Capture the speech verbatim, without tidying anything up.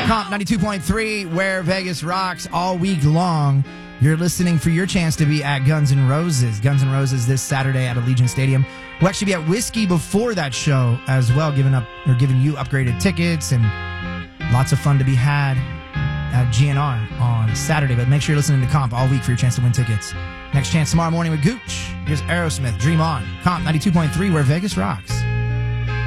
Comp ninety-two point three, where Vegas rocks all week long. You're listening for your chance to be at Guns N' Roses. Guns N' Roses this Saturday at Allegiant Stadium. We'll actually be at Whiskey before that show as well, giving up or giving you upgraded tickets and lots of fun to be had at G N R on Saturday. But make sure you're listening to Comp all week for your chance to win tickets. Next chance tomorrow morning with Gooch. Here's Aerosmith, Dream On. Comp ninety-two point three, where Vegas rocks.